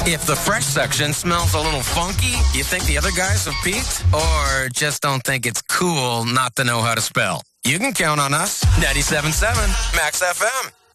If the fresh section smells a little funky, you think the other guys have peaked? Or just don't think it's cool not to know how to spell? You can count on us. 97.7 Max FM.